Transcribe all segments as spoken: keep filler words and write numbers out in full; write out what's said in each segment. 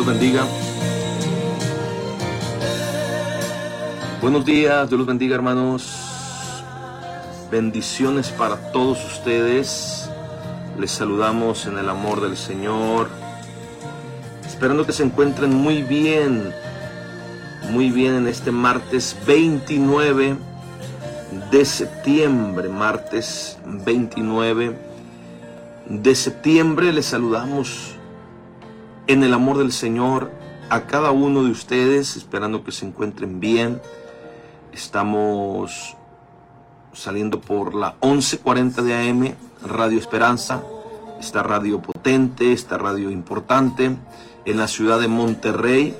los bendiga. Buenos días, Dios los bendiga, hermanos. Bendiciones para todos ustedes. Les saludamos en el amor del Señor, esperando que se encuentren muy bien, muy bien en este martes veintinueve de septiembre, martes veintinueve de septiembre. Les saludamos en el amor del Señor a cada uno de ustedes, esperando que se encuentren bien. Estamos saliendo por la once cuarenta de A M, Radio Esperanza, esta radio potente, esta radio importante en la ciudad de Monterrey.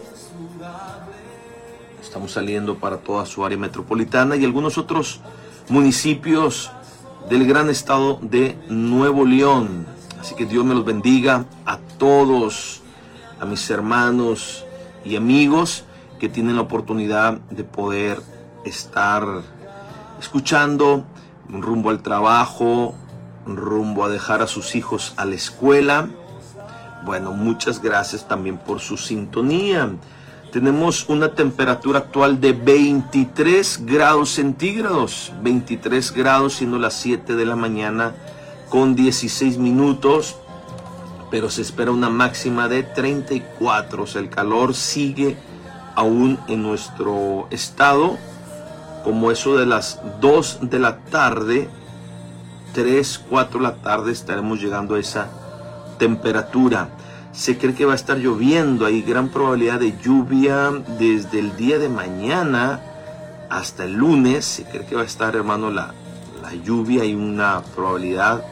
Estamos saliendo para toda su área metropolitana y algunos otros municipios del gran estado de Nuevo León. Así que Dios me los bendiga a todos, a mis hermanos y amigos que tienen la oportunidad de poder estar escuchando rumbo al trabajo, rumbo a dejar a sus hijos a la escuela. Bueno, muchas gracias también por su sintonía. Tenemos una temperatura actual de veintitrés grados centígrados, veintitrés grados, siendo las siete de la mañana con dieciséis minutos, pero se espera una máxima de treinta y cuatro, o sea, el calor sigue aún en nuestro estado. Como eso de las dos de la tarde, tres, cuatro de la tarde, estaremos llegando a esa temperatura. Se cree que va a estar lloviendo, hay gran probabilidad de lluvia desde el día de mañana hasta el lunes. Se cree que va a estar, hermano, la, la lluvia. Hay una probabilidad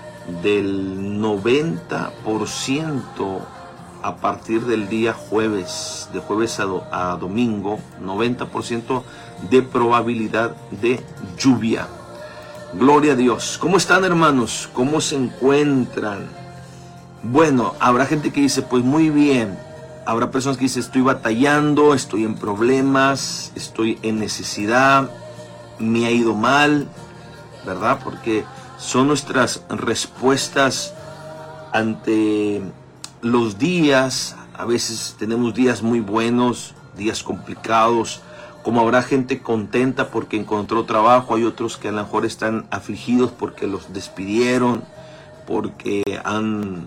del noventa por ciento a partir del día jueves, de jueves a, do, a domingo, noventa por ciento de probabilidad de lluvia. Gloria a Dios. ¿Cómo están, hermanos? ¿Cómo se encuentran? Bueno, habrá gente que dice, pues muy bien. Habrá personas que dicen, estoy batallando, estoy en problemas, estoy en necesidad, me ha ido mal, ¿verdad? Porque son nuestras respuestas ante los días. A veces tenemos días muy buenos, días complicados. Como habrá gente contenta porque encontró trabajo, hay otros que a lo mejor están afligidos porque los despidieron, porque han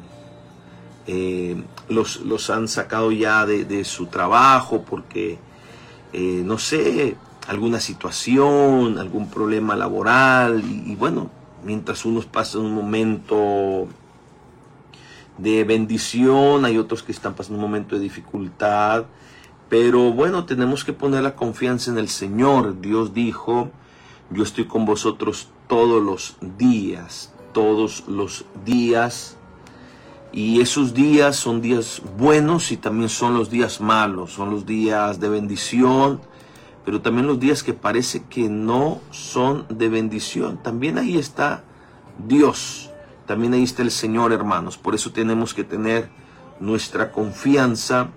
eh, los, los han sacado ya de, de su trabajo, porque eh, no sé, alguna situación, algún problema laboral. Y, y bueno, mientras unos pasan un momento de bendición, hay otros que están pasando un momento de dificultad. Pero bueno, tenemos que poner la confianza en el Señor. Dios dijo, yo estoy con vosotros todos los días, todos los días. Y esos días son días buenos y también son los días malos, son los días de bendición, pero también los días que parece que no son de bendición. También ahí está Dios, también ahí está el Señor, hermanos. Por eso tenemos que tener nuestra confianza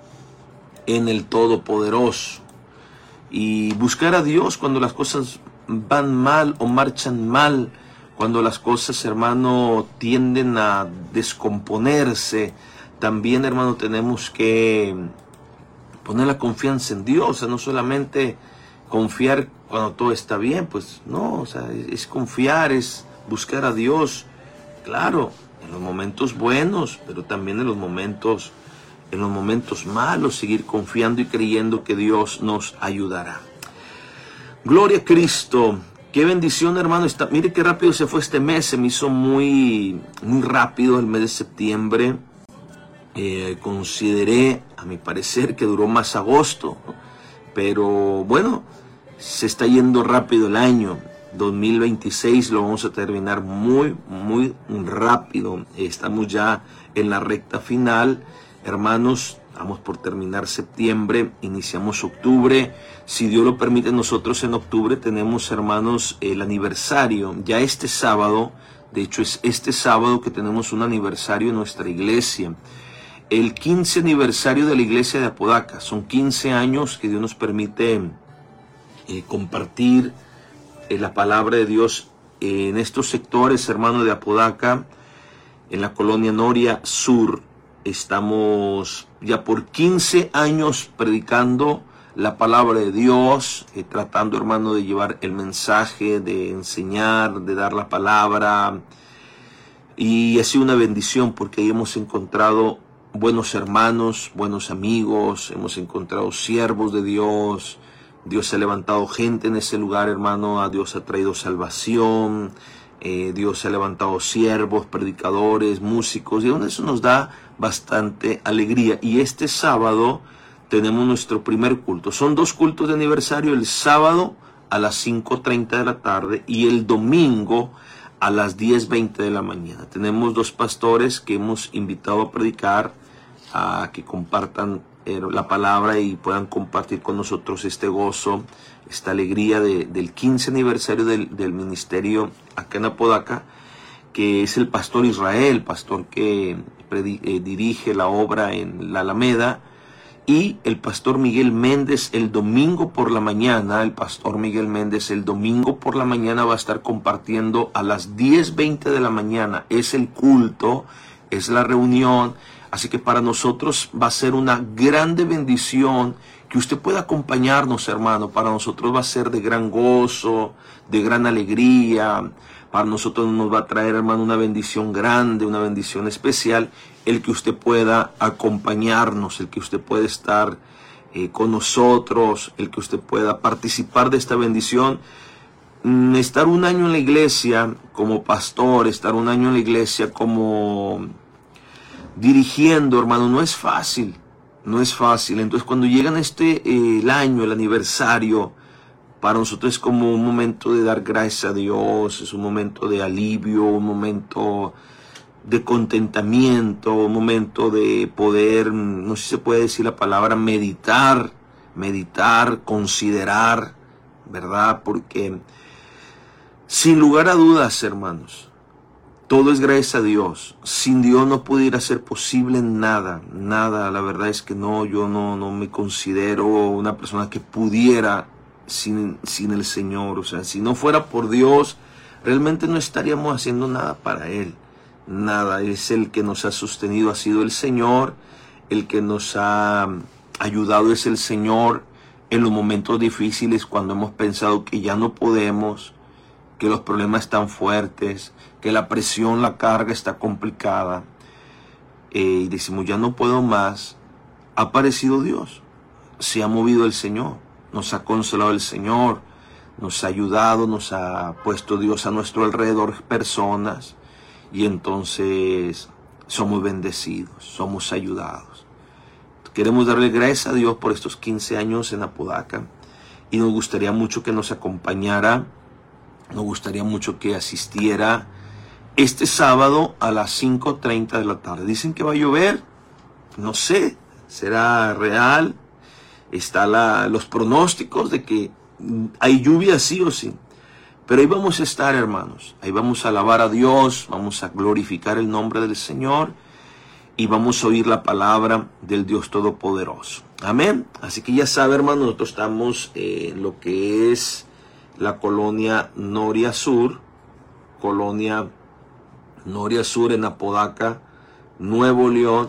en el Todopoderoso y buscar a Dios cuando las cosas van mal o marchan mal, cuando las cosas, hermano, tienden a descomponerse. También, hermano, tenemos que poner la confianza en Dios, o sea, no solamente confiar cuando todo está bien, pues no, o sea, es confiar, es buscar a Dios, claro, en los momentos buenos, pero también en los momentos en los momentos malos, seguir confiando y creyendo que Dios nos ayudará. Gloria a Cristo. Qué bendición, hermano. Está, mire qué rápido se fue este mes. Se me hizo muy, muy rápido el mes de septiembre. Eh, consideré, a mi parecer, que duró más agosto. Pero bueno, se está yendo rápido el año. dos mil veintiséis lo vamos a terminar muy, muy rápido. Estamos ya en la recta final. Hermanos, vamos por terminar septiembre, iniciamos octubre. Si Dios lo permite, nosotros en octubre tenemos, hermanos, el aniversario. Ya este sábado, de hecho es este sábado que tenemos un aniversario en nuestra iglesia. El quince aniversario de la iglesia de Apodaca. Son quince años que Dios nos permite eh, compartir eh, la palabra de Dios en estos sectores, hermano, de Apodaca, en la colonia Noria Sur. Estamos ya por quince años predicando la palabra de Dios, eh, tratando, hermano, de llevar el mensaje, de enseñar, de dar la palabra. Y ha sido una bendición porque ahí hemos encontrado buenos hermanos, buenos amigos, hemos encontrado siervos de Dios. Dios ha levantado gente en ese lugar, hermano. A Dios ha traído salvación. Eh, Dios ha levantado siervos, predicadores, músicos. Y eso nos da bastante alegría. Y este sábado tenemos nuestro primer culto. Son dos cultos de aniversario. El sábado a las cinco treinta de la tarde y el domingo a las diez veinte de la mañana. Tenemos dos pastores que hemos invitado a predicar, a que compartan eh, la palabra y puedan compartir con nosotros este gozo, esta alegría de, del quince aniversario del, del ministerio acá en Apodaca, que es el pastor Israel, pastor que predi, eh, dirige la obra en la Alameda, y el pastor Miguel Méndez el domingo por la mañana. El pastor Miguel Méndez el domingo por la mañana va a estar compartiendo a las diez veinte de la mañana. Es el culto, es la reunión. Así que para nosotros va a ser una grande bendición que usted pueda acompañarnos, hermano. Para nosotros va a ser de gran gozo, de gran alegría. Para nosotros nos va a traer, hermano, una bendición grande, una bendición especial, el que usted pueda acompañarnos, el que usted pueda estar eh, con nosotros, el que usted pueda participar de esta bendición. Mm, estar un año en la iglesia como pastor, estar un año en la iglesia como dirigiendo, hermano, no es fácil, no es fácil. Entonces cuando llegan este, eh, el año, el aniversario, para nosotros es como un momento de dar gracias a Dios, es un momento de alivio, un momento de contentamiento, un momento de poder, no sé si se puede decir la palabra, meditar, meditar, considerar, ¿verdad? Porque sin lugar a dudas, hermanos, todo es gracias a Dios. Sin Dios no pudiera ser posible nada, nada. La verdad es que no, yo no, no me considero una persona que pudiera Sin, sin el Señor. O sea, si no fuera por Dios, realmente no estaríamos haciendo nada para Él. Nada. Es el que nos ha sostenido, ha sido el Señor. El que nos ha ayudado es el Señor en los momentos difíciles, cuando hemos pensado que ya no podemos, que los problemas están fuertes, que la presión, la carga está complicada. Eh, y decimos, ya no puedo más. Ha aparecido Dios. Se ha movido el Señor. Nos ha consolado el Señor, nos ha ayudado, nos ha puesto Dios a nuestro alrededor personas, y entonces somos bendecidos, somos ayudados. Queremos darle gracias a Dios por estos quince años en Apodaca, y nos gustaría mucho que nos acompañara, nos gustaría mucho que asistiera este sábado a las cinco treinta de la tarde. Dicen que va a llover, no sé, será real. Está la, los pronósticos de que hay lluvia sí o sí. Pero ahí vamos a estar, hermanos. Ahí vamos a alabar a Dios, vamos a glorificar el nombre del Señor y vamos a oír la palabra del Dios Todopoderoso. Amén. Así que ya sabe, hermano, nosotros estamos en lo que es la colonia Noria Sur, colonia Noria Sur en Apodaca, Nuevo León,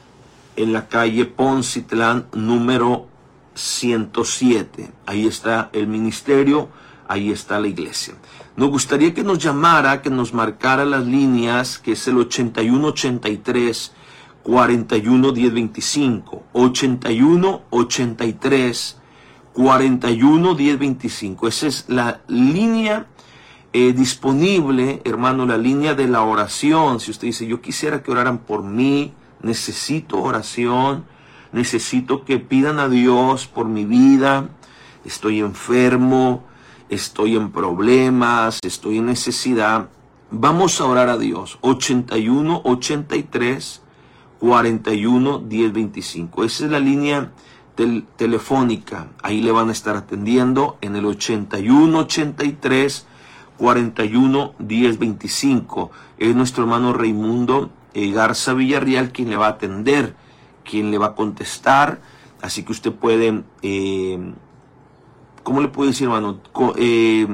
en la calle Poncitlán número ciento siete. Ahí está el ministerio, ahí está la iglesia. Nos gustaría que nos llamara, que nos marcara las líneas, que es el ochenta y uno ochenta y tres cuarenta y uno diez veinticinco, ochenta y uno ochenta y tres cuarenta y uno diez veinticinco. Esa es la línea eh, disponible, hermano, la línea de la oración. Si usted dice, yo quisiera que oraran por mí, necesito oración, necesito que pidan a Dios por mi vida, estoy enfermo, estoy en problemas, estoy en necesidad, vamos a orar a Dios. ochenta y uno ochenta y tres cuarenta y uno diez veinticinco. Esa es la línea tel telefónica. Ahí le van a estar atendiendo en el ochenta y uno ochenta y tres cuarenta y uno diez veinticinco. Es nuestro hermano Raimundo eh, Garza Villarreal quien le va a atender, quien le va a contestar. Así que usted puede, eh, ¿cómo le puedo decir, hermano? Co eh,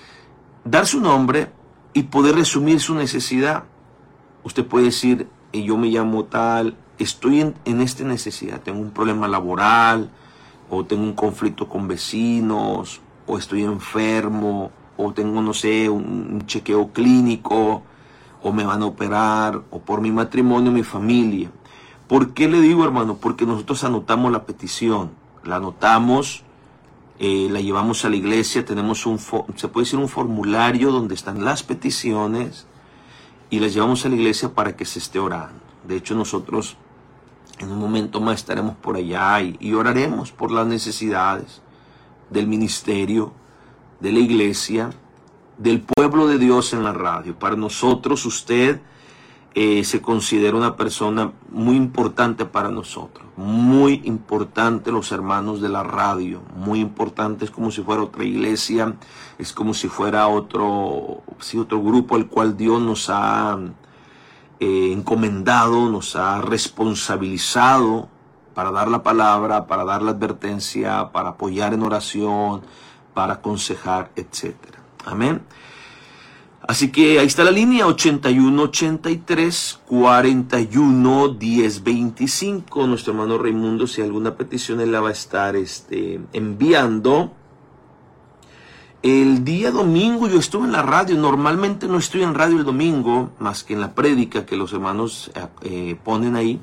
dar su nombre y poder resumir su necesidad. Usted puede decir, eh, yo me llamo tal, estoy en, en esta necesidad, tengo un problema laboral, o tengo un conflicto con vecinos, o estoy enfermo, o tengo, no sé, un, un chequeo clínico, o me van a operar, o por mi matrimonio, mi familia. ¿Por qué le digo, hermano? Porque nosotros anotamos la petición, la anotamos, eh, la llevamos a la iglesia, tenemos un, se puede decir un formulario donde están las peticiones y las llevamos a la iglesia para que se esté orando. De hecho, nosotros en un momento más estaremos por allá y, y oraremos por las necesidades del ministerio, de la iglesia, del pueblo de Dios en la radio. Para nosotros, usted eh, se considera una persona muy importante para nosotros, muy importante los hermanos de la radio, muy importante, es como si fuera otra iglesia, es como si fuera otro, sí, otro grupo al cual Dios nos ha eh, encomendado, nos ha responsabilizado para dar la palabra, para dar la advertencia, para apoyar en oración, para aconsejar, etcétera. Amén. Así que ahí está la línea ochenta y uno ochenta y tres cuarenta y uno diez veinticinco. Nuestro hermano Raimundo, si alguna petición él la va a estar este, enviando. El día domingo yo estuve en la radio. Normalmente no estoy en radio el domingo, más que en la prédica que los hermanos eh, ponen ahí.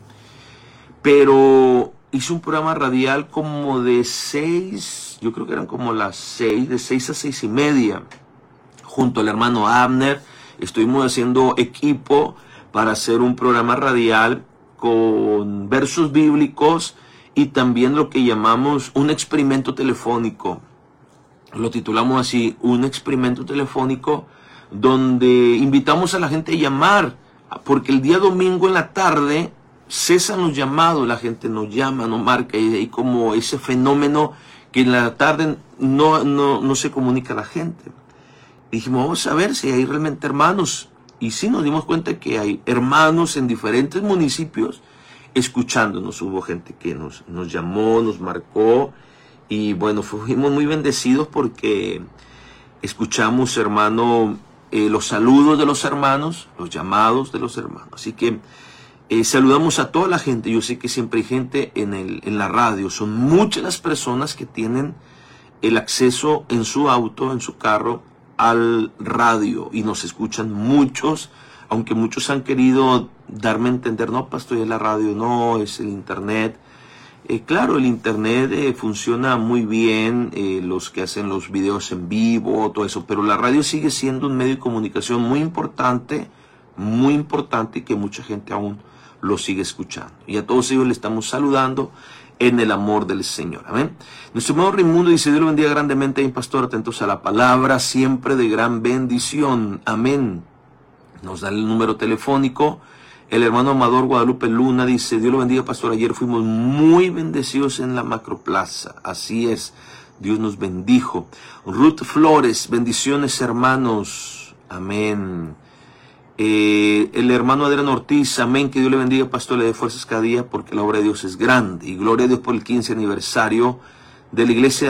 Pero hice un programa radial como de seis, yo creo que eran como las seis, de seis a seis y media. Junto al hermano Abner, estuvimos haciendo equipo para hacer un programa radial con versos bíblicos y también lo que llamamos un experimento telefónico. Lo titulamos así, un experimento telefónico, donde invitamos a la gente a llamar, porque el día domingo en la tarde cesan los llamados, la gente nos llama, nos marca, y hay como ese fenómeno que en la tarde no, no, no se comunica a la gente. Dijimos, vamos a ver si hay realmente hermanos. Y sí nos dimos cuenta que hay hermanos en diferentes municipios escuchándonos. Hubo gente que nos, nos llamó, nos marcó. Y bueno, fuimos muy bendecidos porque escuchamos, hermano, eh, los saludos de los hermanos, los llamados de los hermanos. Así que eh, saludamos a toda la gente. Yo sé que siempre hay gente en, el, en la radio. Son muchas las personas que tienen el acceso en su auto, en su carro, al radio, y nos escuchan muchos, aunque muchos han querido darme a entender, no, pastor, es la radio, no, es el internet. Eh, claro, el internet eh, funciona muy bien, eh, los que hacen los videos en vivo, todo eso, pero la radio sigue siendo un medio de comunicación muy importante, muy importante, y que mucha gente aún lo sigue escuchando. Y a todos ellos le estamos saludando en el amor del Señor. Amén. Nuestro hermano Raimundo dice, Dios lo bendiga grandemente, mi pastor, atentos a la palabra, siempre de gran bendición. Amén. Nos da el número telefónico. El hermano Amador Guadalupe Luna dice, Dios lo bendiga, pastor, ayer fuimos muy bendecidos en la Macroplaza. Así es, Dios nos bendijo. Ruth Flores, bendiciones, hermanos. Amén. Eh, el hermano Adriano Ortiz, amén, que Dios le bendiga, pastor, le dé fuerzas cada día porque la obra de Dios es grande. Y gloria a Dios por el quince aniversario de la iglesia